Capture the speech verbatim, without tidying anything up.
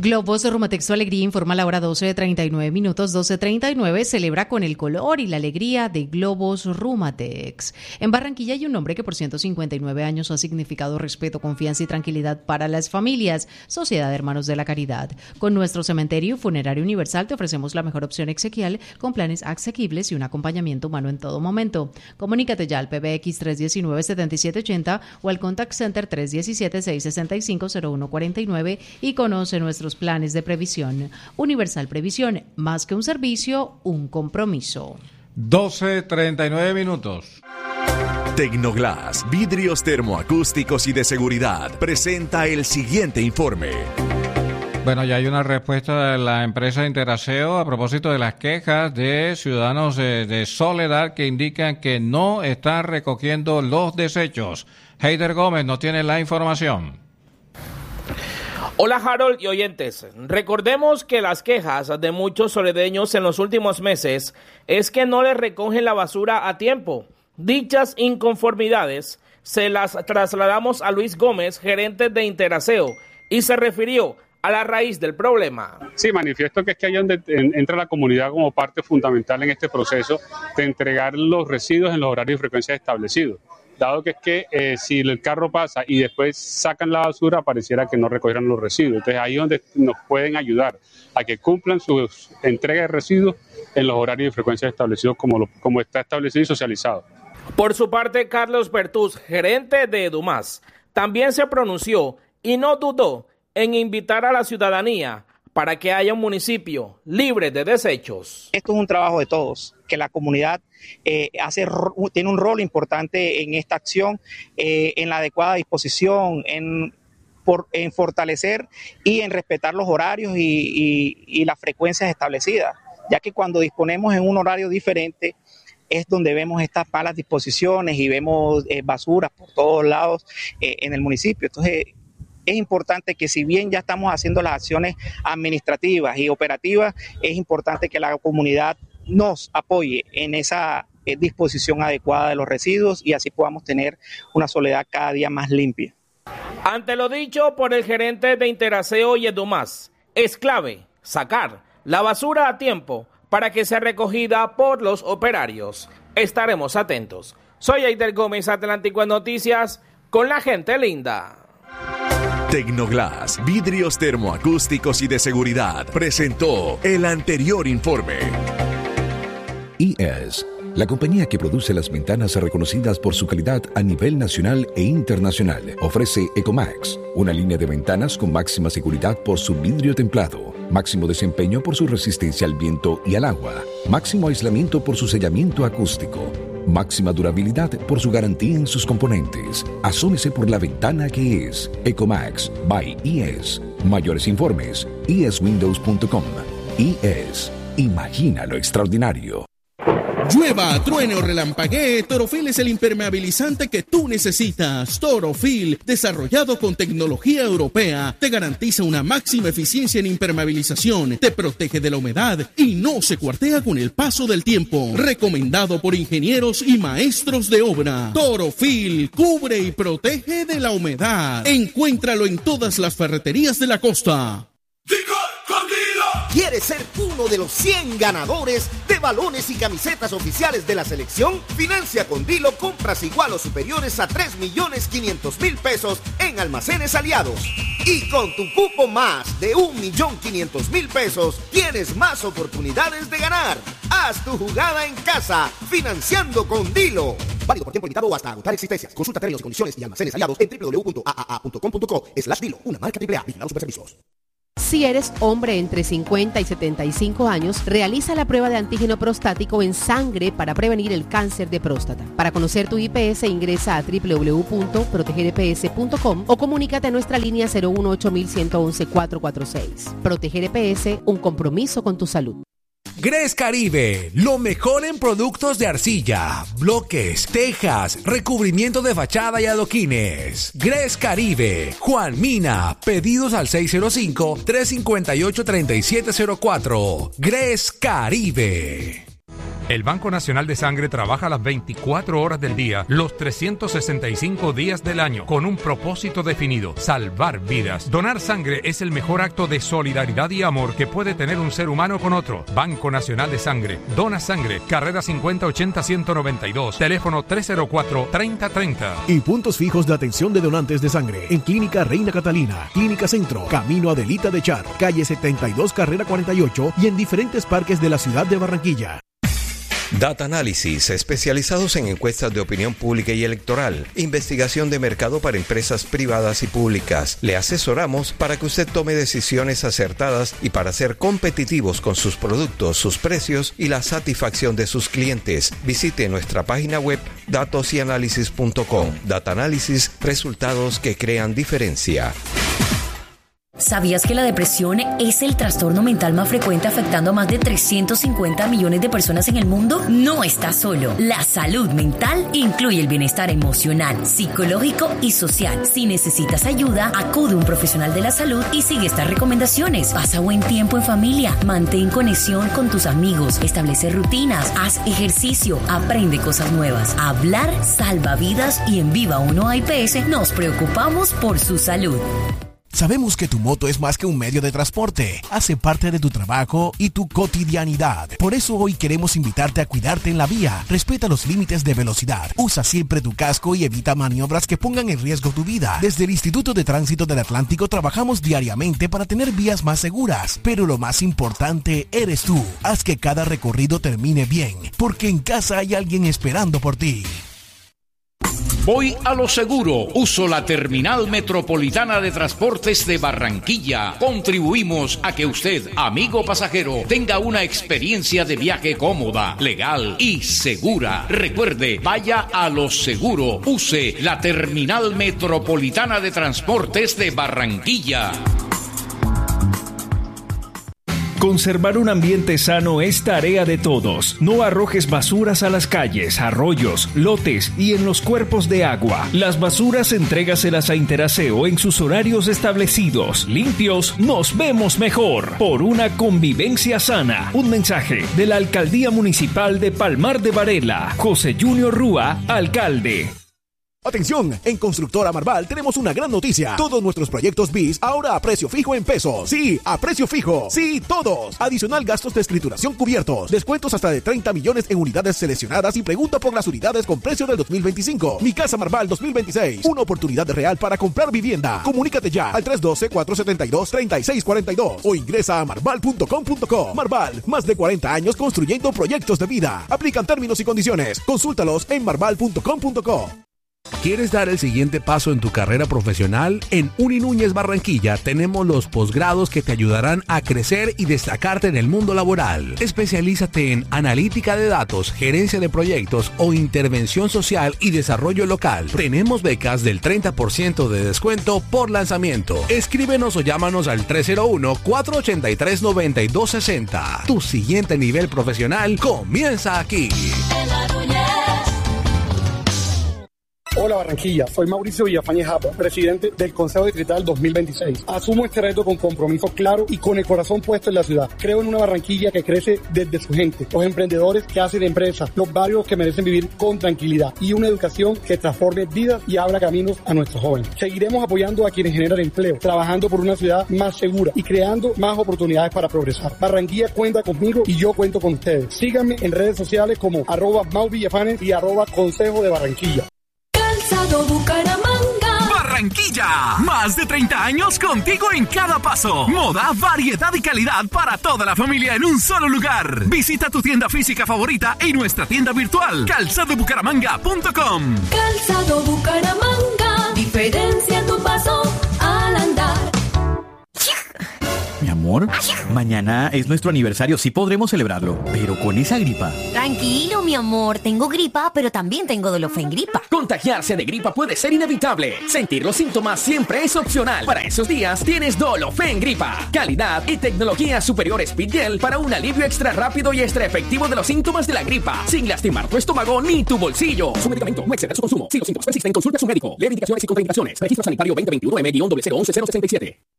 Globos Rumatex, tu alegría, informa la hora doce de treinta y nueve minutos, doce treinta y nueve, celebra con el color y la alegría de Globos Rumatex. En Barranquilla hay un nombre que por ciento cincuenta y nueve años ha significado respeto, confianza y tranquilidad para las familias, Sociedad de Hermanos de la Caridad. Con nuestro cementerio funerario universal te ofrecemos la mejor opción exequial con planes asequibles y un acompañamiento humano en todo momento. Comunícate ya al P B X tres uno nueve, siete siete ocho cero o al Contact Center tres uno siete, seis seis cinco, cero uno cuatro nueve y conoce nuestros planes de previsión. Universal Previsión, más que un servicio, un compromiso. doce treinta y nueve minutos. Tecnoglass, vidrios termoacústicos y de seguridad, presenta el siguiente informe. Bueno, ya hay una respuesta de la empresa Interaseo a propósito de las quejas de ciudadanos de, de Soledad que indican que no están recogiendo los desechos. Heider Gómez nos tiene la información. Hola Harold y oyentes, recordemos que las quejas de muchos soledeños en los últimos meses es que no les recogen la basura a tiempo. Dichas inconformidades se las trasladamos a Luis Gómez, gerente de Interaseo, y se refirió a la raíz del problema. Sí, manifiesto que es que ahí donde entra la comunidad como parte fundamental en este proceso de entregar los residuos en los horarios y frecuencias establecidos. Dado que es que eh, si el carro pasa y después sacan la basura, pareciera que no recogieron los residuos. Entonces ahí es donde nos pueden ayudar a que cumplan sus entregas de residuos en los horarios y frecuencias establecidos como, lo, como está establecido y socializado. Por su parte, Carlos Bertús, gerente de Edumás, también se pronunció y no dudó en invitar a la ciudadanía para que haya un municipio libre de desechos. Esto es un trabajo de todos, que la comunidad eh, hace, tiene un rol importante en esta acción, eh, en la adecuada disposición, en, por, en fortalecer y en respetar los horarios y, y, y las frecuencias establecidas, ya que cuando disponemos en un horario diferente es donde vemos estas malas disposiciones y vemos eh, basuras por todos lados eh, en el municipio. Entonces, es importante que si bien ya estamos haciendo las acciones administrativas y operativas, es importante que la comunidad nos apoye en esa eh, disposición adecuada de los residuos y así podamos tener una Soledad cada día más limpia. Ante lo dicho por el gerente de Interaseo y Edumás, es clave sacar la basura a tiempo para que sea recogida por los operarios. Estaremos atentos. Soy Heider Gómez, Atlántico Noticias, con la gente linda. Tecnoglass, vidrios termoacústicos y de seguridad, presentó el anterior informe. I E S, la compañía que produce las ventanas reconocidas por su calidad a nivel nacional e internacional, ofrece Ecomax, una línea de ventanas con máxima seguridad por su vidrio templado, máximo desempeño por su resistencia al viento y al agua, máximo aislamiento por su sellamiento acústico, máxima durabilidad por su garantía en sus componentes. Asómese por la ventana que es Ecomax by I E S. Mayores informes, i e s windows punto com. I E S. Imagina lo extraordinario. Llueva, truene o relampaguee, Torofil es el impermeabilizante que tú necesitas. Torofil, desarrollado con tecnología europea, te garantiza una máxima eficiencia en impermeabilización, te protege de la humedad y no se cuartea con el paso del tiempo. Recomendado por ingenieros y maestros de obra. Torofil, cubre y protege de la humedad. Encuéntralo en todas las ferreterías de la costa. ¿Quieres ser uno de los cien ganadores de balones y camisetas oficiales de la selección? Financia con Dilo compras igual o superiores a tres millones quinientos mil pesos en almacenes aliados. Y con tu cupo más de un millón quinientos mil pesos, tienes más oportunidades de ganar. Haz tu jugada en casa, financiando con Dilo. Válido por tiempo limitado o hasta agotar existencias. Consulta términos y condiciones y almacenes aliados en w w w punto a a a punto com punto co slash Dilo, una marca triple A, Vigilados Superservicios. Si eres hombre entre cincuenta y setenta y cinco años, realiza la prueba de antígeno prostático en sangre para prevenir el cáncer de próstata. Para conocer tu I P S, ingresa a w w w punto proteger e p s punto com o comunícate a nuestra línea cero uno ocho uno uno uno cuatro cuatro seis. Proteger E P S, un compromiso con tu salud. Gres Caribe, lo mejor en productos de arcilla, bloques, tejas, recubrimiento de fachada y adoquines. Gres Caribe, Juan Mina, pedidos al seis cero cinco, tres cinco ocho, tres siete cero cuatro. Gres Caribe. El Banco Nacional de Sangre trabaja las veinticuatro horas del día, los trescientos sesenta y cinco días del año, con un propósito definido: salvar vidas. Donar sangre es el mejor acto de solidaridad y amor que puede tener un ser humano con otro. Banco Nacional de Sangre. Dona sangre. Carrera cincuenta ochenta ciento noventa y dos. Teléfono tres cero cuatro, treinta treinta. Y puntos fijos de atención de donantes de sangre en Clínica Reina Catalina, Clínica Centro, Camino Adelita de Char, calle setenta y dos, carrera cuarenta y ocho, y en diferentes parques de la ciudad de Barranquilla. Data Analysis, especializados en encuestas de opinión pública y electoral, investigación de mercado para empresas privadas y públicas. Le asesoramos para que usted tome decisiones acertadas y para ser competitivos con sus productos, sus precios y la satisfacción de sus clientes. Visite nuestra página web datos y análisis punto com. Data Analysis, resultados que crean diferencia. ¿Sabías que la depresión es el trastorno mental más frecuente afectando a más de trescientos cincuenta millones de personas en el mundo? No estás solo. La salud mental incluye el bienestar emocional, psicológico y social. Si necesitas ayuda, acude a un profesional de la salud y sigue estas recomendaciones. Pasa buen tiempo en familia, mantén conexión con tus amigos, establece rutinas, haz ejercicio, aprende cosas nuevas. Hablar salva vidas y en Viva uno A I P S nos preocupamos por su salud. Sabemos que tu moto es más que un medio de transporte, hace parte de tu trabajo y tu cotidianidad. Por eso hoy queremos invitarte a cuidarte en la vía. Respeta los límites de velocidad, usa siempre tu casco y evita maniobras que pongan en riesgo tu vida. Desde el Instituto de Tránsito del Atlántico trabajamos diariamente para tener vías más seguras, pero lo más importante eres tú. Haz que cada recorrido termine bien, porque en casa hay alguien esperando por ti. Voy a lo seguro. Uso la Terminal Metropolitana de Transportes de Barranquilla. Contribuimos a que usted, amigo pasajero, tenga una experiencia de viaje cómoda, legal y segura. Recuerde, vaya a lo seguro. Use la Terminal Metropolitana de Transportes de Barranquilla. Conservar un ambiente sano es tarea de todos. No arrojes basuras a las calles, arroyos, lotes y en los cuerpos de agua. Las basuras entrégaselas a Interaseo en sus horarios establecidos. Limpios, nos vemos mejor. Por una convivencia sana. Un mensaje de la Alcaldía Municipal de Palmar de Varela. José Junior Rúa, alcalde. Atención, en Constructora Marval tenemos una gran noticia. Todos nuestros proyectos B I S ahora a precio fijo en pesos. Sí, a precio fijo. Sí, todos. Adicional gastos de escrituración cubiertos. Descuentos hasta de treinta millones en unidades seleccionadas y pregunta por las unidades con precio del dos mil veinticinco. Mi Casa Marval dos mil veintiséis. Una oportunidad real para comprar vivienda. Comunícate ya al tres uno dos, cuatro siete dos, tres seis cuatro dos o ingresa a marval punto com punto co. Marval, más de cuarenta años construyendo proyectos de vida. Aplican términos y condiciones. Consúltalos en marval punto com punto co. ¿Quieres dar el siguiente paso en tu carrera profesional? En Uni Núñez Barranquilla tenemos los posgrados que te ayudarán a crecer y destacarte en el mundo laboral. Especialízate en analítica de datos, gerencia de proyectos o intervención social y desarrollo local. Tenemos becas del treinta por ciento de descuento por lanzamiento. Escríbenos o llámanos al tres cero uno, cuatro ocho tres, nueve dos seis cero. Tu siguiente nivel profesional comienza aquí. Hola Barranquilla, soy Mauricio Villafañe Japa, presidente del Consejo Distrital dos mil veintiséis. Asumo este reto con compromiso claro y con el corazón puesto en la ciudad. Creo en una Barranquilla que crece desde su gente, los emprendedores que hacen empresas, los barrios que merecen vivir con tranquilidad y una educación que transforme vidas y abra caminos a nuestros jóvenes. Seguiremos apoyando a quienes generan empleo, trabajando por una ciudad más segura y creando más oportunidades para progresar. Barranquilla cuenta conmigo y yo cuento con ustedes. Síganme en redes sociales como arroba Mau Villafanes y arroba Consejo de Barranquilla. Calzado Bucaramanga. Barranquilla, más de treinta años contigo en cada paso. Moda, variedad y calidad para toda la familia en un solo lugar. Visita tu tienda física favorita y nuestra tienda virtual, calzado bucaramanga punto com. Calzado Bucaramanga, diferencia en tu paso al andar. Mi amor, mañana es nuestro aniversario, sí podremos celebrarlo, pero con esa gripa. Tranquilo, mi amor, tengo gripa, pero también tengo Dolofen Gripa. Contagiarse de gripa puede ser inevitable. Sentir los síntomas siempre es opcional. Para esos días tienes Dolofen Gripa. Calidad y tecnología superior Speedgel para un alivio extra rápido y extra efectivo de los síntomas de la gripa, sin lastimar tu estómago ni tu bolsillo. Su medicamento no excede su consumo. Si los síntomas persisten, consulte a su médico. Lee indicaciones y contraindicaciones. Registro sanitario veinte veintiuno M cero once cero sesenta y siete.